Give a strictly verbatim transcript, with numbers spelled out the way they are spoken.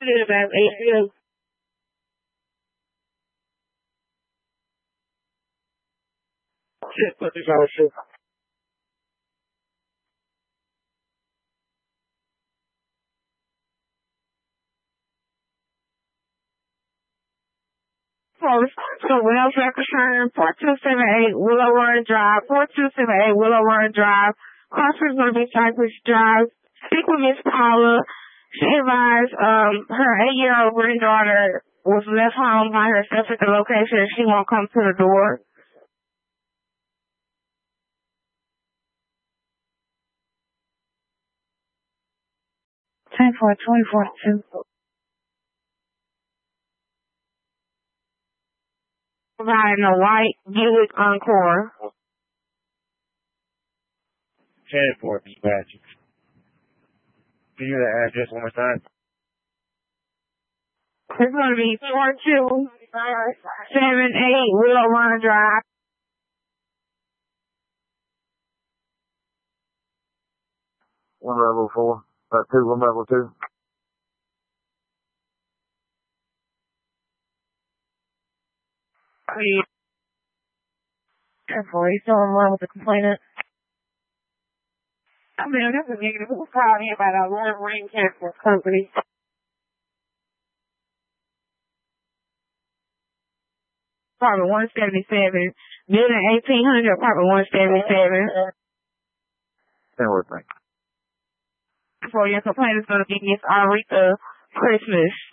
About eight. Shit, what is our shit? Post to welfare concern four two seven eight Willow Run Drive, four two seven eight Willow Run Drive. Crossing going to be Cypress Drive. Speak with Miss Paula. She advised um her eight-year-old granddaughter was left home by herself at the location. She won't come to the door. ten four twenty four two. Providing a white Buick Encore. ten four, dispatch. Can you hear the address one more time? It's going to be four two seven eight Willow Run Drive. One level four. Uh, two, one level two. Careful, are you still in line with the complainant? I mean, that's a negative. Who's calling me about a one ring transport company? Apartment one seventy-seven. Building eighteen hundred, apartment one seventy-seven. Ten worth, thank you. For your complaint is going to be Miss Aretha Christmas.